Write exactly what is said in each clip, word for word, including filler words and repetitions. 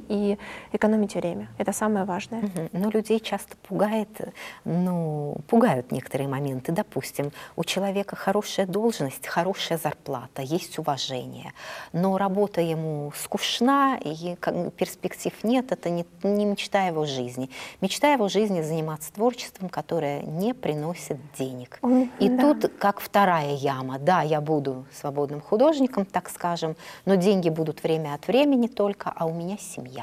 и экономить время. Это самое важное. Угу. Но людей часто пугает, ну, пугают некоторые моменты. Допустим, у человека хорошая должность, хорошая зарплата, есть уважение, но работа ему скучна, и перспектив нет, это не, не мечта его жизни. Мечта его жизни — заниматься творчеством, которое не приносит денег. Он, и да. тут как вторая яма. Да, я буду свободным художником, так скажем, но деньги будут время от времени только, а у меня семья.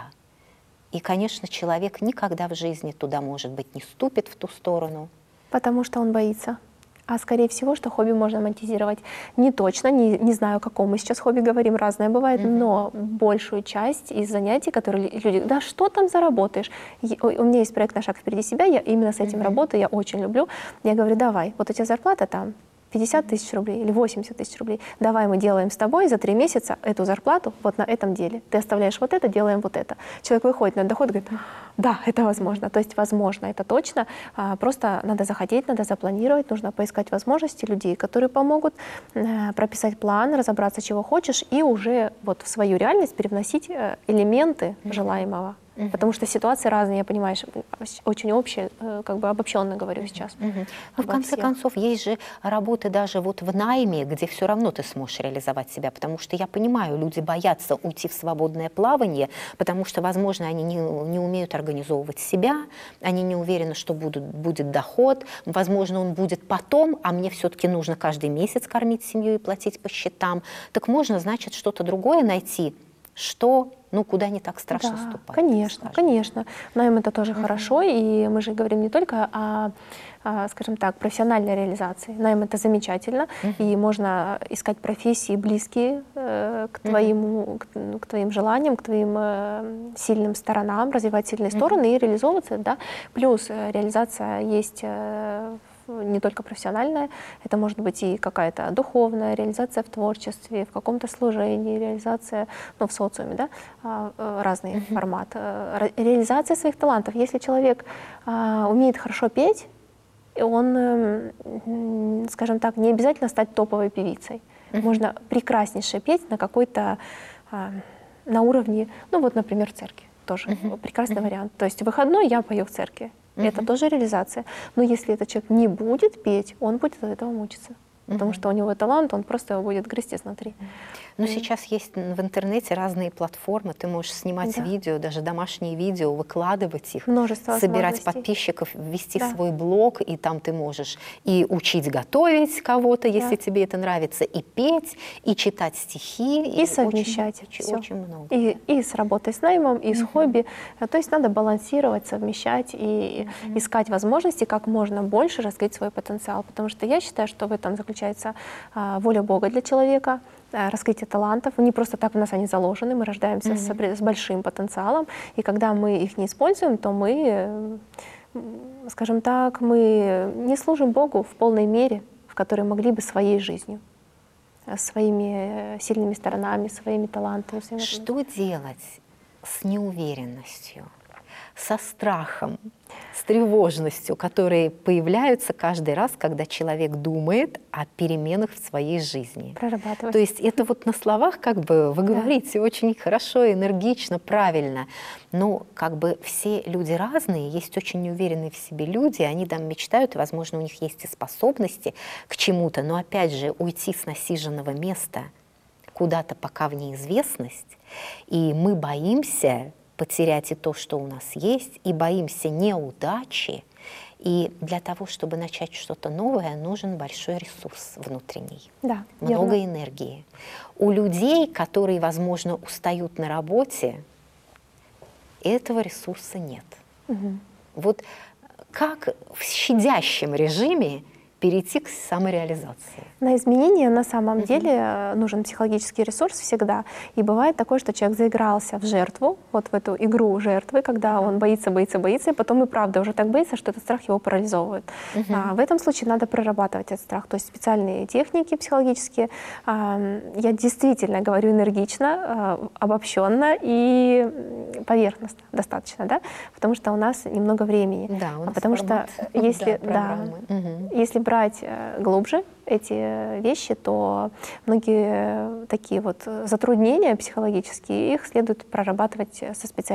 И, конечно, человек никогда в жизни туда, может быть, не ступит в ту сторону. Потому что он боится. А скорее всего, что хобби можно монетизировать. Не точно, не, не знаю, о каком мы сейчас хобби говорим, разное бывает, mm-hmm. но большую часть из занятий, которые люди, да что там заработаешь? И, у, у меня есть проект «На шаг впереди себя», я именно с этим mm-hmm. работаю, я очень люблю. Я говорю, давай, вот у тебя зарплата там пятьдесят тысяч рублей или восемьдесят тысяч рублей. Давай мы делаем с тобой за три месяца эту зарплату вот на этом деле. Ты оставляешь вот это, делаем вот это. Человек выходит на доход и говорит, да, это возможно. То есть возможно, это точно. А, просто надо захотеть, надо запланировать, нужно поискать возможности людей, которые помогут а, прописать план, разобраться, чего хочешь, и уже вот в свою реальность перевносить а, элементы mm-hmm. желаемого. Uh-huh. Потому что ситуации разные, я понимаю, очень общие, как бы обобщенно говорю uh-huh. сейчас. Uh-huh. Но в конце всех. концов, есть же работы даже вот в найме, где все равно ты сможешь реализовать себя, потому что я понимаю, люди боятся уйти в свободное плавание, потому что, возможно, они не, не умеют организовывать себя, они не уверены, что будут, будет доход, возможно, он будет потом, а мне все-таки нужно каждый месяц кормить семью и платить по счетам. Так можно, значит, что-то другое найти, что, ну, куда не так страшно да, ступать. Конечно, конечно. Найм — это тоже uh-huh. хорошо, и мы же говорим не только о, о, скажем так, профессиональной реализации. Найм — это замечательно, uh-huh. и можно искать профессии, близкие э, к, твоему, uh-huh. к, к твоим желаниям, к твоим э, сильным сторонам, развивать сильные uh-huh. стороны и реализовываться. Да? Плюс э, реализация есть э, не только профессиональная, это может быть и какая-то духовная реализация в творчестве, в каком-то служении, реализация, ну, в социуме, да, разный uh-huh. формат. Реализация своих талантов. Если человек а, умеет хорошо петь, он, скажем так, не обязательно стать топовой певицей. Uh-huh. Можно прекраснейше петь на какой-то, а, на уровне, ну вот, например, в церкви. Тоже uh-huh. прекрасный uh-huh. вариант. То есть в выходной я пою в церкви. Uh-huh. Это тоже реализация. Но если этот человек не будет петь, он будет от этого мучиться. Uh-huh. Потому что у него талант, он просто его будет грызть изнутри. Но mm. сейчас есть в интернете разные платформы, ты можешь снимать да. видео, даже домашние видео, выкладывать их, множество собирать подписчиков, вести да. свой блог, и там ты можешь и учить готовить кого-то, если да. тебе это нравится, и петь, и читать стихи. И, и совмещать очень, все. очень много. И, и с работой с наймом, и с uh-huh. хобби. То есть надо балансировать, совмещать и uh-huh. искать возможности, как можно больше раскрыть свой потенциал. Потому что я считаю, что в этом заключается а, воля Бога для человека, раскрытие талантов. Не просто так у нас они заложены, мы рождаемся mm-hmm. с, с большим потенциалом, и когда мы их не используем, то мы, скажем так, мы не служим Богу в полной мере, в которой могли бы своей жизнью, своими сильными сторонами, своими талантами. Своими... Что делать с неуверенностью, со страхом, с тревожностью, которые появляются каждый раз, когда человек думает о переменах в своей жизни? Прорабатывать. То есть это вот на словах как бы вы говорите да. очень хорошо, энергично, правильно, но как бы все люди разные, есть очень неуверенные в себе люди, они там мечтают, и, возможно, у них есть и способности к чему-то, но опять же уйти с насиженного места куда-то пока в неизвестность, и мы боимся потерять и то, что у нас есть, и боимся неудачи. И для того, чтобы начать что-то новое, нужен большой ресурс внутренний, да, много верно. энергии. У людей, которые, возможно, устают на работе, этого ресурса нет. Угу. Вот как в щадящем режиме перейти к самореализации? На изменения на самом uh-huh. деле нужен психологический ресурс всегда. И бывает такое, что человек заигрался в жертву, вот в эту игру жертвы, когда uh-huh. он боится, боится, боится, и потом и правда уже так боится, что этот страх его парализовывает. Uh-huh. А, в этом случае надо прорабатывать этот страх. То есть специальные техники психологические. А, я действительно говорю энергично, а, обобщенно и поверхностно достаточно, да? Потому что у нас немного времени. Да, у нас потому формат, что если, да, да, uh-huh. если брать глубже эти вещи, то многие такие вот затруднения психологические, их следует прорабатывать со специалистами.